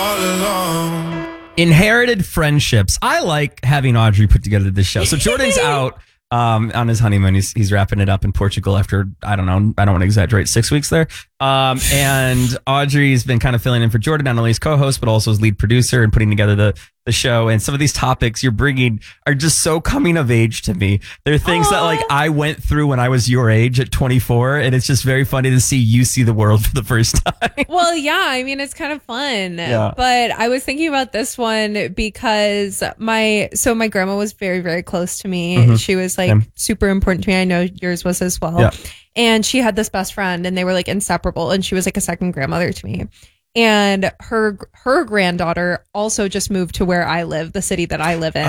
all alone. Inherited friendships. I like having Audrey put together this show. So Jordan's out on his honeymoon. He's wrapping it up in Portugal after, I don't know, I don't want to exaggerate, 6 weeks there. And Audrey's been kind of filling in for Jordan, not only as co-host, but also as lead producer and putting together the show. And some of these topics you're bringing are just so coming of age to me. They're things that like I went through when I was your age at 24. And it's just very funny to see you see the world for the first time. Well, yeah, I mean, it's kind of fun. Yeah. But I was thinking about this one because my grandma was very, very close to me. Mm-hmm. She was like super important to me. I know yours was as well. Yeah. And she had this best friend and they were like inseparable. And she was like a second grandmother to me. And her granddaughter also just moved to where I live, the city that I live in.